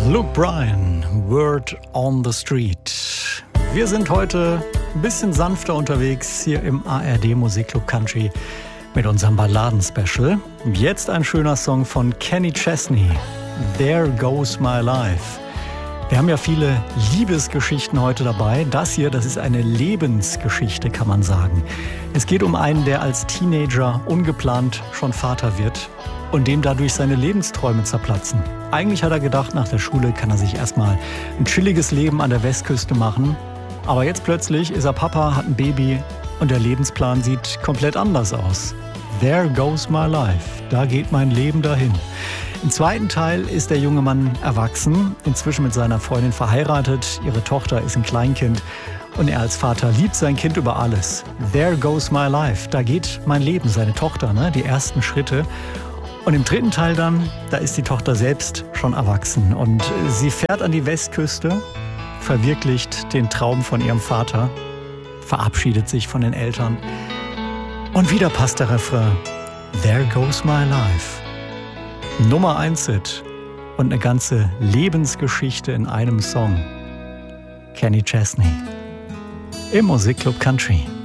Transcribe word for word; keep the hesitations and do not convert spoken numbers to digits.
Luke Bryan, Word on the Street. Wir sind heute ein bisschen sanfter unterwegs hier im A R D Musikclub Country mit unserem Balladen-Special. Jetzt ein schöner Song von Kenny Chesney, There Goes My Life. Wir haben ja viele Liebesgeschichten heute dabei. Das hier, das ist eine Lebensgeschichte, kann man sagen. Es geht um einen, der als Teenager ungeplant schon Vater wird und dem dadurch seine Lebensträume zerplatzen. Eigentlich hat er gedacht, nach der Schule kann er sich erstmal ein chilliges Leben an der Westküste machen. Aber jetzt plötzlich ist er Papa, hat ein Baby und der Lebensplan sieht komplett anders aus. There goes my life. Da geht mein Leben dahin. Im zweiten Teil ist der junge Mann erwachsen, inzwischen mit seiner Freundin verheiratet. Ihre Tochter ist ein Kleinkind und er als Vater liebt sein Kind über alles. There goes my life. Da geht mein Leben, seine Tochter, ne? Die ersten Schritte. Und im dritten Teil dann, da ist die Tochter selbst schon erwachsen und sie fährt an die Westküste, verwirklicht den Traum von ihrem Vater, verabschiedet sich von den Eltern und wieder passt der Refrain There goes my life. Nummer eins Hit und eine ganze Lebensgeschichte in einem Song. Kenny Chesney im Musikclub Country.